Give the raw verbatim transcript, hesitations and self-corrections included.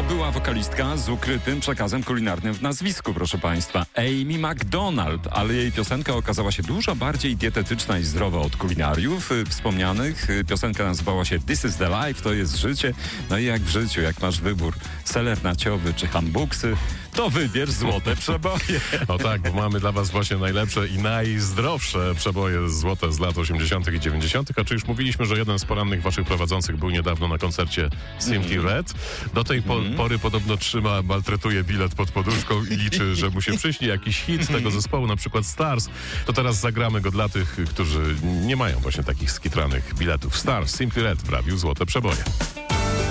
była wokalistka z ukrytym przekazem kulinarnym w nazwisku, proszę państwa. Amy Macdonald, ale jej piosenka okazała się dużo bardziej dietetyczna i zdrowa od kulinariów y, wspomnianych. Y, Piosenka nazywała się This is the Life, to jest życie. No i jak w życiu, jak masz wybór seler naciowy czy hambuksy, to wybierz złote przeboje. O tak, bo mamy dla was właśnie najlepsze i najzdrowsze przeboje złote z lat osiemdziesiątych i dziewięćdziesiątych. A czy już mówiliśmy, że jeden z porannych waszych prowadzących był niedawno na koncercie Simply mm. Red. Do tej po mm. pory podobno trzyma, maltretuje bilet pod poduszką i liczy, że mu się przyśni jakiś hit tego zespołu, na przykład Stars. To teraz zagramy go dla tych, którzy nie mają właśnie takich skitranych biletów. Stars, Simply Red w radiu Złote Przeboje.